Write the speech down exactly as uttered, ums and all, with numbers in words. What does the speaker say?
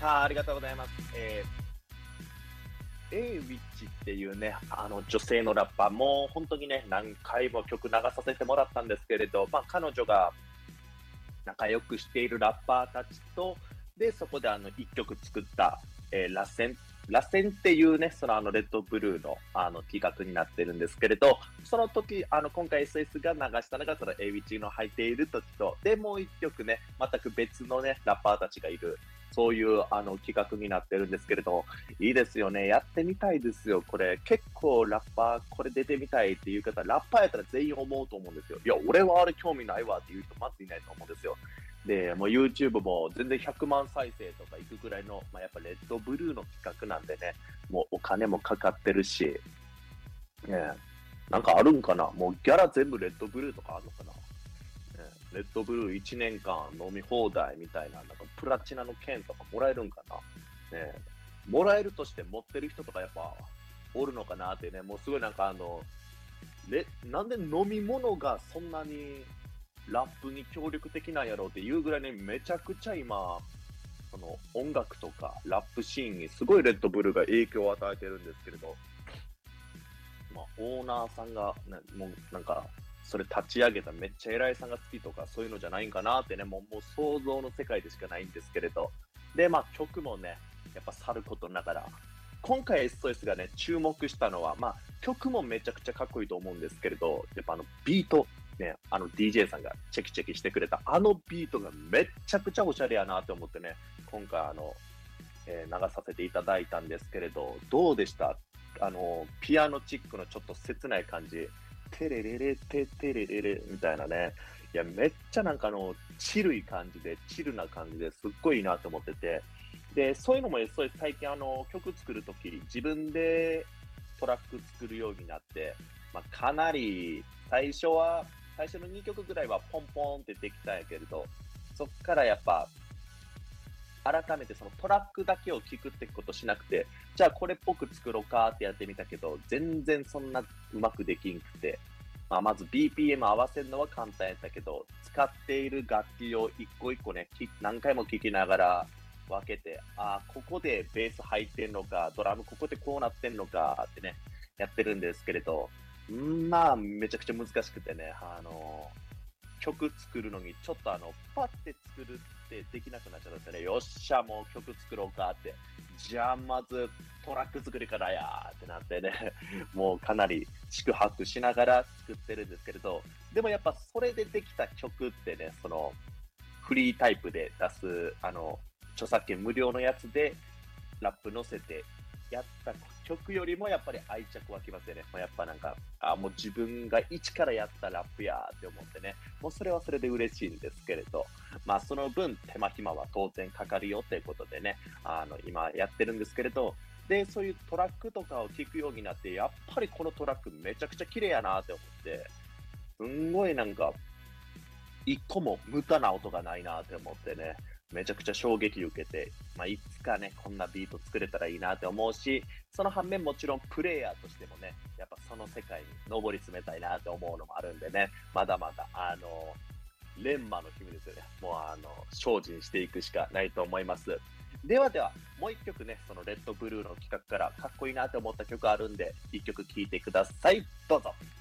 あ、ありがとうございます。えー、A ウィッチっていうね、あの女性のラッパー、もう本当にね、何回も曲流させてもらったんですけれど、まあ彼女が仲良くしているラッパーたちと、で、そこであの一曲作った、えー、螺旋、螺旋っていうね、そのあのレッドブルーのあの企画になってるんですけれど、その時、あの今回 エスエス が流したのがその A ウィッチの入っている時と、で、もう一曲ね、全く別のね、ラッパーたちがいる、そういうあの企画になってるんですけれど、いいですよね。やってみたいですよ。これ結構ラッパーこれ出てみたいっていう方、ラッパーやったら全員思うと思うんですよ。いや、俺はあれ興味ないわっていう人まずいないと思うんですよ。で、もう YouTube も全然ひゃくまん再生とかいくぐらいの、まあ、やっぱレッドブルーの企画なんでね、もうお金もかかってるし、ね、なんかあるんかな、もうギャラ全部レッドブルーとかあるのかな、ね、レッドブルーいちねんかん飲み放題みたいな、なんかプラチナの券とかもらえるんかな、ね、もらえるとして持ってる人とかやっぱおるのかなってね、もうすごいなんかあの、レなんで飲み物がそんなにラップに協力的なんやろうっていうぐらいね、めちゃくちゃ今、その音楽とかラップシーンにすごいレッドブルーが影響を与えてるんですけれど、まあ、オーナーさんが、ね、もうなんか、それ立ち上げためっちゃ偉いさんが好きとかそういうのじゃないんかなってね、もうもう想像の世界でしかないんですけれど。で、まあ曲もね、やっぱさることながら、今回 エスオーエス がね、注目したのは、まあ曲もめちゃくちゃかっこいいと思うんですけれど、やっぱあのビート、ね、あの ディージェー さんがチェキチェキしてくれたあのビートがめっちゃくちゃおしゃれやなって思ってね、今回あの、えー流させていただいたんですけれど、どうでした？あの、ピアノチックのちょっと切ない感じ、テレレレテテレレレみたいなね。いや、めっちゃなんかあの、チルい感じで、チルな感じですっごいいいなと思ってて。で、そういうのも エスオーエス 最近あの、曲作るとき、自分でトラック作るようになって、まあ、かなり、最初は、最初のにきょくぐらいはポンポンってできたんやけれど、そっからやっぱ、改めてそのトラックだけを聞くってことしなくて、じゃあこれっぽく作ろうかってやってみたけど、全然そんなうまくできんくて、まあ、まず ビーピーエム 合わせるのは簡単やったけど、使っている楽器を一個一個ね、き何回も聴きながら分けて、ああ、ここでベース入ってんのか、ドラムここでこうなってんのかってね、やってるんですけれど、んまあ、めちゃくちゃ難しくてね、あの曲作るのに、ちょっとあの、パッて作るってできなくなっちゃったんですよね。よっしゃ、もう曲作ろうかって。じゃあ、まずトラック作りからやーってなってね、もうかなり四苦八苦しながら作ってるんですけれど、でもやっぱそれでできた曲ってね、その、フリータイプで出す、あの、著作権無料のやつで、ラップ乗せてやった曲よりもやっぱり愛着湧きますよね。まあ、やっぱなんか、あ、もう自分が一からやったラップやーって思ってね、もうそれはそれで嬉しいんですけれど、まあその分手間暇は当然かかるよっていうことでね、あの、今やってるんですけれど、で、そういうトラックとかを聞くようになって、やっぱりこのトラックめちゃくちゃ綺麗やなって思って、すんごいなんか、一個も無駄な音がないなって思ってね、めちゃくちゃ衝撃受けて、まあ、いつかね、こんなビート作れたらいいなって思うし、その反面もちろんプレイヤーとしてもね、やっぱその世界に上り詰めたいなって思うのもあるんでね、まだまだ、あの、レンマの君ですよね。もうあの、精進していくしかないと思います。ではでは、もう一曲ね、そのレッドブルーの企画からかっこいいなって思った曲あるんで、一曲聴いてください。どうぞ。